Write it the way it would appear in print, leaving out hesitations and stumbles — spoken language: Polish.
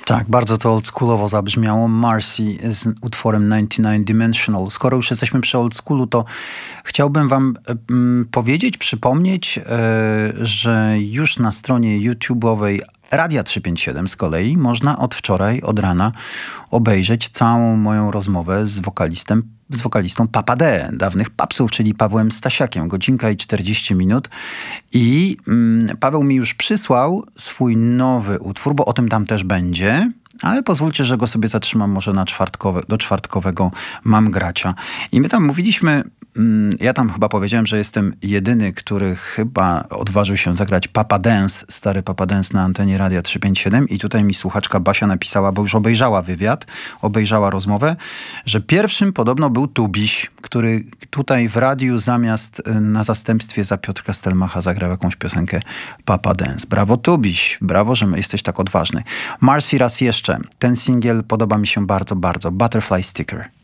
Tak, bardzo to oldschoolowo zabrzmiało. Marcy z utworem 99 Dimensional. Skoro już jesteśmy przy oldschoolu, to chciałbym wam powiedzieć, przypomnieć, że już na stronie YouTube'owej Radia 357 z kolei można od wczoraj, od rana obejrzeć całą moją rozmowę z wokalistą Papa D, dawnych Papsów, czyli Pawłem Stasiakiem. Godzinka i 40 minut. I Paweł mi już przysłał swój nowy utwór, bo o tym tam też będzie. Ale pozwólcie, że go sobie zatrzymam może na do czwartkowego Mam Gracia. I my tam mówiliśmy, ja tam chyba powiedziałem, że jestem jedyny, który chyba odważył się zagrać Papa Dance, stary Papa Dance na antenie Radia 357 i tutaj mi słuchaczka Basia napisała, bo już obejrzała wywiad, obejrzała rozmowę, że pierwszym podobno był Tubiś, który tutaj w radiu zamiast na zastępstwie za Piotrka Stelmacha zagrał jakąś piosenkę Papa Dance. Brawo Tubiś, brawo, że jesteś tak odważny. Marcy raz jeszcze. Ten singiel podoba mi się bardzo, bardzo. Butterfly Sticker.